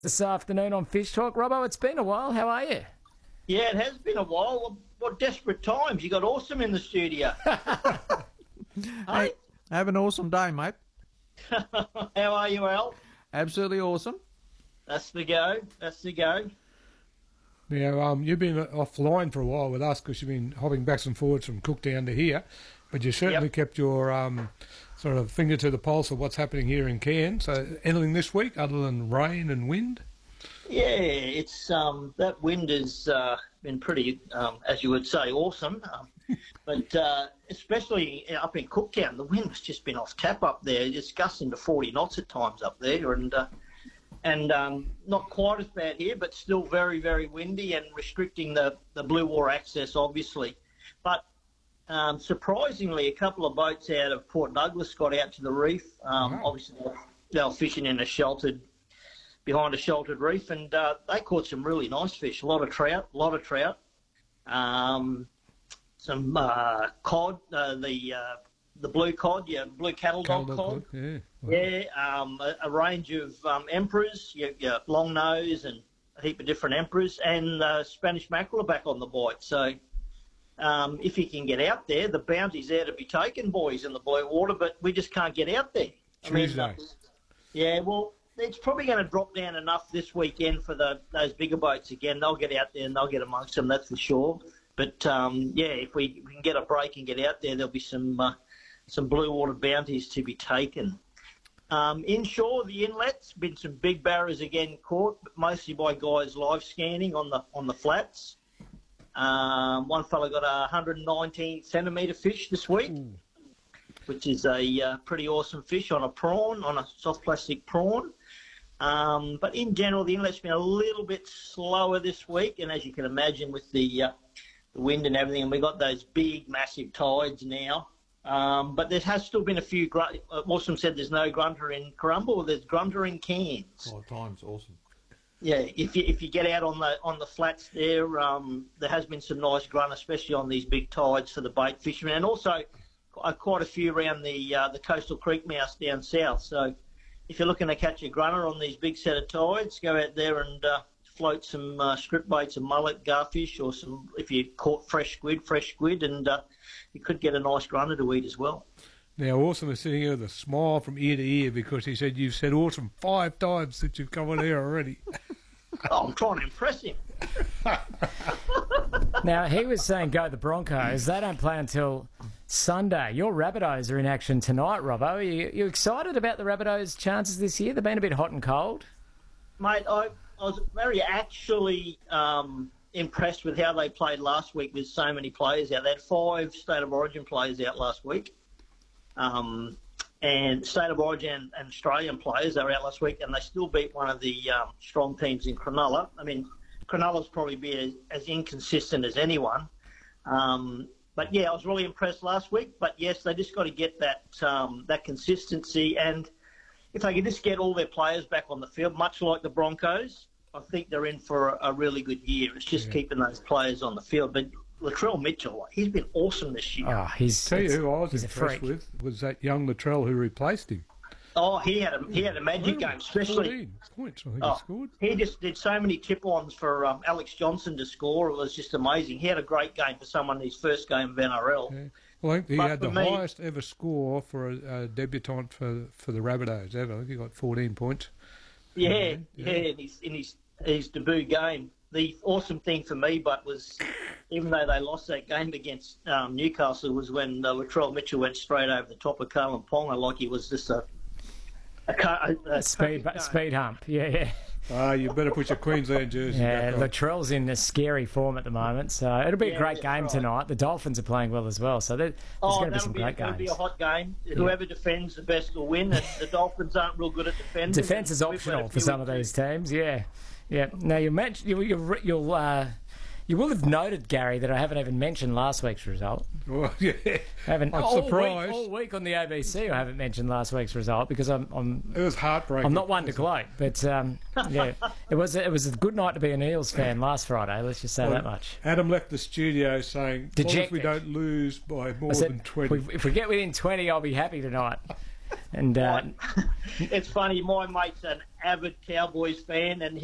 This afternoon on Fish Talk. Robbo, it's been a while. How are you? Yeah, it has been a while. What desperate times. You got Awesome in the studio. Hey, have an awesome day, mate. How are you, Al? Absolutely awesome. That's the go. That's the go. Now, you've been offline for a while with us because you've been hopping backs and forwards from Cooktown to here, but you certainly kept your sort of finger to the pulse of what's happening here in Cairns. So anything this week other than rain and wind? Yeah, it's that wind has been pretty, as you would say, awesome. But especially up in Cooktown, the wind has just been off tap up there. It's gusting to 40 knots at times up there, and not quite as bad here, but still very, very windy and restricting the Blue Water access, obviously. But surprisingly, a couple of boats out of Port Douglas got out to the reef. Obviously, they were fishing in behind a sheltered reef, and they caught some really nice fish. A lot of trout. Some cod, the blue cod, blue cattle dog cod. Yeah. Wow. Yeah, a range of emperors, your long nose and a heap of different emperors, and Spanish mackerel are back on the bite. So if you can get out there, the bounty's there to be taken, boys, in the blue water, but we just can't get out there. Tuesday. Well, it's probably going to drop down enough this weekend for those bigger boats again. They'll get out there and they'll get amongst them, that's for sure. But, if we can get a break and get out there, there'll be some blue water bounties to be taken. Inshore, the inlets, been some big barras again caught, but mostly by guys live scanning on the flats. One fella got a 119 centimetre fish this week, which is a pretty awesome fish on a soft plastic prawn. But in general, the inlet's been a little bit slower this week, and as you can imagine with the wind and everything, and we've got those big, massive tides now. But there has still been a few. Awesome said there's no grunter in Corumba, there's grunter in Cairns. 5 times, awesome. Yeah, if you get out on the flats there, there has been some nice grunt, especially on these big tides for the bait fishermen, and also quite a few around the coastal creek mouths down south. So if you're looking to catch a grunter on these big set of tides, go out there and float some strip baits, a mullet, garfish, or if you caught fresh squid, and you could get a nice grunter to eat as well. Now, Awesome is sitting here with a smile from ear to ear because he said you've said awesome 5 times since you've come on here already. Oh, I'm trying to impress him. Now, he was saying go the Broncos. They don't play until Sunday. Your Rabbitohs are in action tonight, Robbo. Are you excited about the Rabbitohs' chances this year? They've been a bit hot and cold. Mate, I was very actually impressed with how they played last week with so many players out. They had 5 State of Origin players out last week. And State of Origin and Australian players, they were out last week, and they still beat one of the strong teams in Cronulla. I mean, Cronulla's probably be as inconsistent as anyone. But, yeah, I was really impressed last week. But, yes, they just got to get that consistency. And if they can just get all their players back on the field, much like the Broncos, I think they're in for a really good year. It's just keeping those players on the field. But Latrell Mitchell, he's been awesome this year. Tell you who I was impressed with was that young Latrell who replaced him. Oh, he had a magic game, especially 14 points. I think he scored. He just did so many tip-ons for Alex Johnson to score. It was just amazing. He had a great game for someone in his first game of NRL. Yeah. Well, I think he had the highest ever score for a debutant for the Rabbitohs ever. I think he got 14 points. Yeah, in his debut game. The awesome thing for me, was even though they lost that game against Newcastle, was when Latrell Mitchell went straight over the top of Carlin Ponga like he was just a speed hump. Yeah. You better put your Queensland jersey back on. Latrell's in a scary form at the moment, so it'll be a great game tonight. The Dolphins are playing well as well, so there's going to be some great games. It'll be a hot game. Whoever defends the best will win. And the Dolphins aren't real good at defending. Defence is optional for some of these teams. Yeah. Now you mentioned you will have noted, Gary, that I haven't even mentioned last week's result. Well, yeah. I'm surprised. All week on the ABC, I haven't mentioned last week's result because It was heartbreaking. I'm not one to gloat, but it was a good night to be an Eels fan last Friday. Let's just say that much. Adam left the studio saying, as long as we don't lose by more than 20. If we get within 20, I'll be happy tonight. And It's funny, my mate's an avid Cowboys fan, and